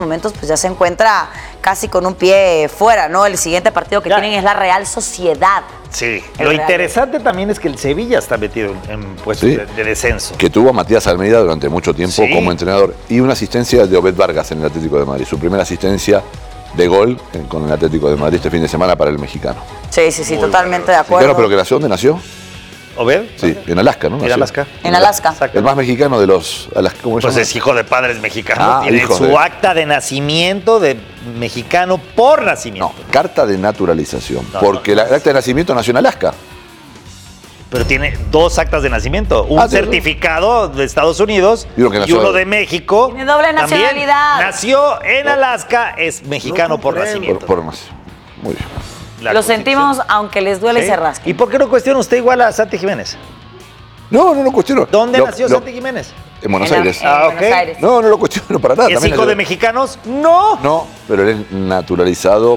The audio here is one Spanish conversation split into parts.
momentos pues ya se encuentra casi con un pie fuera, ¿no? El siguiente partido que tienen es la Real Sociedad. Sí, lo interesante también es que el Sevilla está metido en puestos de descenso. Que tuvo a Matías Almeida durante mucho tiempo como entrenador y una asistencia de Obed Vargas en el Atlético de Madrid, su primera asistencia de gol con el Atlético de Madrid este fin de semana para el mexicano. Sí, totalmente de acuerdo. Mexicano, pero que nació, ¿dónde nació? ¿Obed? Sí, en Alaska, ¿no? En Alaska. En Alaska. El más mexicano de los... ¿cómo se llama? Pues es hijo de padres mexicanos. Tiene su acta de nacimiento de mexicano por nacimiento. No, carta de naturalización. Porque el acta de nacimiento nació en Alaska. Pero tiene 2 actas de nacimiento. Un certificado de Estados Unidos y uno de México. Tiene doble nacionalidad. Nació en Alaska, es mexicano por nacimiento. Por nacimiento. Muy bien. Lo sentimos, aunque les duele y se rasca. ¿Y por qué no cuestiona usted igual a Santi Jiménez? No cuestiono. ¿Dónde nació Santi Jiménez? En Buenos Aires. Buenos Aires. No lo cuestiono para nada. ¿Es hijo de mexicanos? No. No, pero él es naturalizado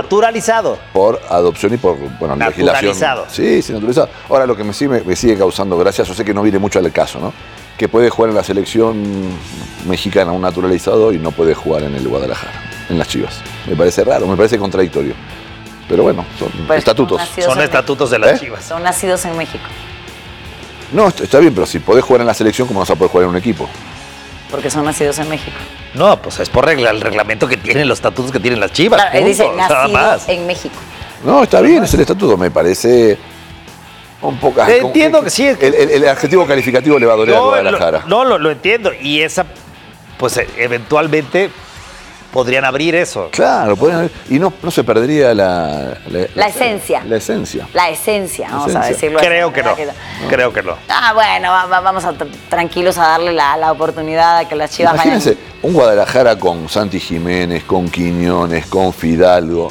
por adopción y por legislación. Sí, naturalizado. Ahora, lo que me sigue causando gracia, yo sé que no viene mucho al caso, ¿no? Que puede jugar en la selección mexicana un naturalizado y no puede jugar en el Guadalajara, en las Chivas. Me parece raro, me parece contradictorio. Pero bueno, son estatutos. Son estatutos de las Chivas. Son nacidos en México. No, está bien, pero si podés jugar en la selección, ¿cómo vas a poder jugar en un equipo? Porque son nacidos en México. No, pues es por el reglamento que tienen, los estatutos que tienen las Chivas. Claro, él dice nacidos en México. No, está bien, es el estatuto, me parece un poco... Entiendo que sí. El adjetivo calificativo le va a doler a Guadalajara. Lo entiendo. Y esa, pues eventualmente... podrían abrir eso. Claro, podrían abrir. Y no se perdería la esencia. La esencia. La esencia, vamos a decirlo así. Creo que no. Creo que no. Bueno, vamos tranquilos a darle la oportunidad a que las Chivas Imagínense, un Guadalajara con Santi Jiménez, con Quiñones, con Fidalgo.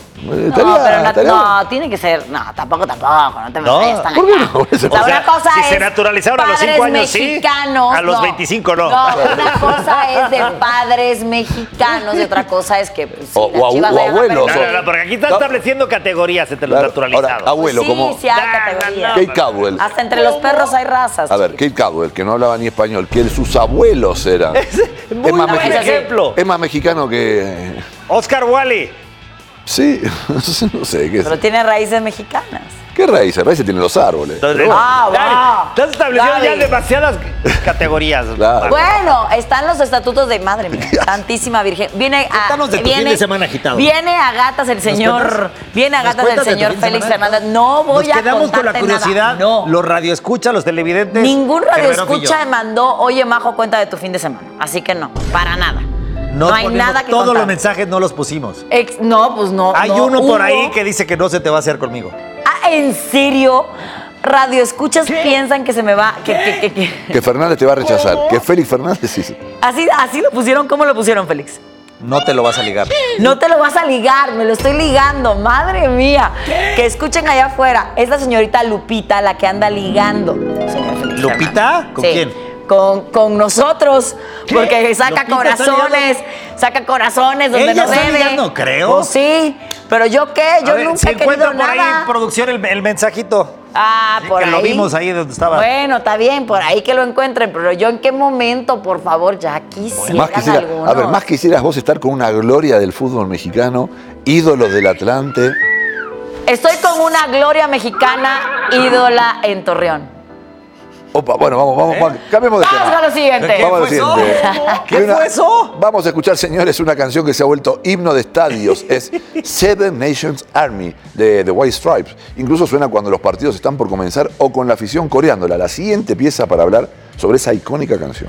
No, tiene que ser. No, tampoco, no te me vayas tan allá. Una cosa si es se naturalizaron a los 5 años, mexicanos, sí. A los 25 no. No, una cosa es de padres mexicanos y otra cosa es que o abuelos. No, porque aquí está estableciendo categorías entre los naturalizados. Ahora, abuelo, como sí hay categorías. Kate Cowell. Hasta entre los perros hay razas. A ver, Kate Cowell, que no hablaba ni español, que sus abuelos eran. Es ejemplo. Es más mexicano que... Oscar Wally. Sí, no sé qué es. Pero tiene raíces mexicanas. ¿Qué raíces? Raíces tienen los árboles. Estás estableciendo ya demasiadas categorías. Claro. Bueno, están los estatutos de madre mía. Santísima Virgen. Cuéntanos de tu fin de semana agitado. Viene a gatas el señor. Viene a gatas el señor Félix Fernández. No voy a contarte nada. Nos quedamos con la curiosidad. No. Los radioescuchas, los televidentes. Ningún radioescucha me mandó, oye, Majo, cuenta de tu fin de semana. Así que no, para nada. No hay nada que todos contar. Los mensajes no los pusimos. No, pues no. Hay uno por ahí que dice que no se te va a hacer conmigo. ¿En serio? Radioescuchas piensan que se me va... Que Fernández te va a rechazar. Que Félix Fernández sí. ¿Así lo pusieron? ¿Cómo lo pusieron, Félix? No te lo vas a ligar. No te lo vas a ligar, me lo estoy ligando. Madre mía. Que escuchen allá afuera. Es la señorita Lupita la que anda ligando. ¿Lupita? ¿Con quién? Con nosotros, porque saca corazones donde no debe. No creo. Pues sí, pero yo qué, yo nunca he querido nada. Por ahí, producción, el mensajito. Por ahí. Lo vimos ahí donde estaba. Bueno, está bien, por ahí que lo encuentren, pero yo en qué momento, por favor, ya quisiera algunos. A ver, más quisieras vos estar con una gloria del fútbol mexicano, ídolos del Atlante. Estoy con una gloria mexicana, ídola en Torreón. Opa, bueno, vamos, cambiemos de tema. Vamos a lo siguiente. Vamos a lo siguiente. ¿Qué fue eso? Vamos a escuchar, señores, una canción que se ha vuelto himno de estadios. Es Seven Nations Army de The White Stripes. Incluso suena cuando los partidos están por comenzar o con la afición coreándola. La siguiente pieza para hablar sobre esa icónica canción.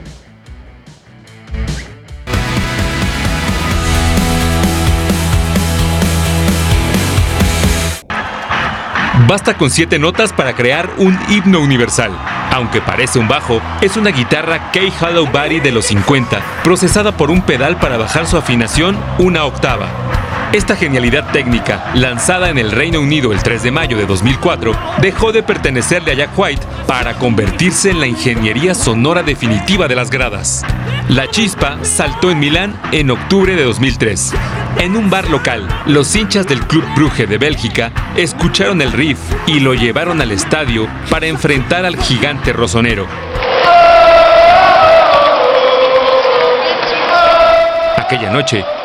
Basta con 7 notas para crear un himno universal. Aunque parece un bajo, es una guitarra Kay Hollow Body de los 50, procesada por un pedal para bajar su afinación una octava. Esta genialidad técnica, lanzada en el Reino Unido el 3 de mayo de 2004, dejó de pertenecerle a Jack White para convertirse en la ingeniería sonora definitiva de las gradas. La chispa saltó en Milán en octubre de 2003. En un bar local, los hinchas del Club Brugge de Bélgica escucharon el riff y lo llevaron al estadio para enfrentar al gigante rosonero. Aquella noche,